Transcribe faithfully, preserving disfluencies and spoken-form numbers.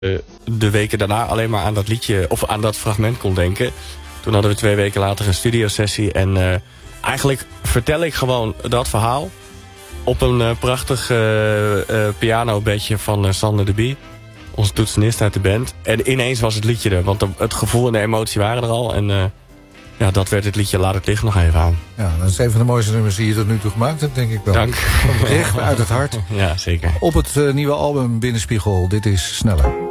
uh, de weken daarna alleen maar aan dat liedje... of aan dat fragment kon denken. Toen hadden we twee weken later een studiosessie. En uh, eigenlijk vertel ik gewoon dat verhaal... op een uh, prachtig uh, uh, pianobedje van uh, Sander de Bie. Onze toetsenist uit de band. En ineens was het liedje er. Want de, het gevoel en de emotie waren er al. En uh, ja, dat werd het liedje Laat het licht nog even aan. Ja, dat is een van de mooiste nummers die je tot nu toe gemaakt hebt, denk ik wel. Dank. Recht uit het hart. Ja, zeker. Op het uh, nieuwe album Binnenspiegel. Dit is Sneller.